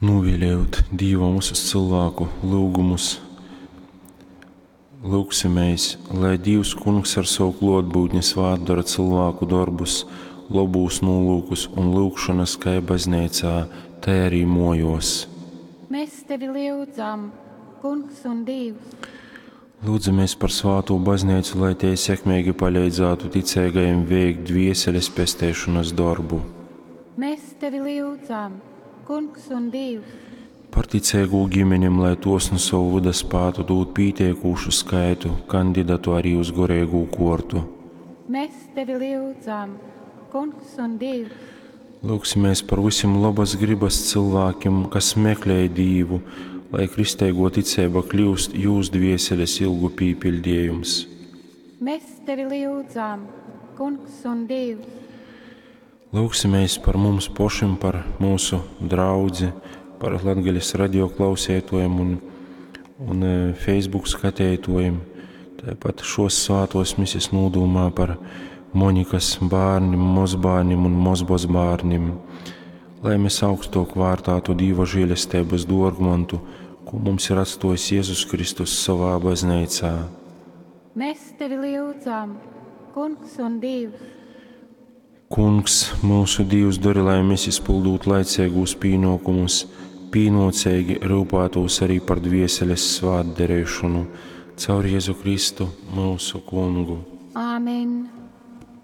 Novēlējot Dievu mūsu cilvēku lūgumus, lūgsimies, lai Dievs Kungs ar savu klātbūtni svētdara cilvēku darbus, labus nolūkus un lūgšanas kā baznīcā, tā arī mojos. Mēs tevi lūdzam, Kungs un Dievs. Lūdzamies par svāto baznīcu, lai tie sekmīgi palīdzētu ticīgajiem veikt dvieseles pestēšanas darbu. Mēs tevi lūdzam, Kungs un Dievs. Par ticīgu ģimeņiem, lai tos no savu vada spētu dot pietiekušu skaitu kandidatu arī uz gorīgu kortu. Mēs tevi lūdzam, Kungs un Dievs. Lūksimies par visiem labas gribas cilvēkiem, kas meklē Dievu, lai kristīgo ticība kļūst jūs dvieseles ilgu pīpildījums. Mēs tevi lūdzam, Kungs un Dievs. Lūksimies par mums pašiem, par mūsu draudzi, par Latgaļas radio klausētojiem un Facebook skatētojiem. Tāpat šos svētos misijas nodomā par Monikas bērniem, mozbērniem un mozbozbērniem, lai mēs augstāk vērtātu Dieva žēlastības dārgumu, ko mums ir atstājis Jēzus Kristus savā baznīcā. Mēs tevi lūdzam, Kungs un Dievs. Kungs, mūsu Dievs, dori, lai mēs izpildītu laicīgus pienākumus, pienācīgi rūpētos arī par dvieseles svētdarīšanu, caur Jēzu Kristu, mūsu Kungu. Āmen.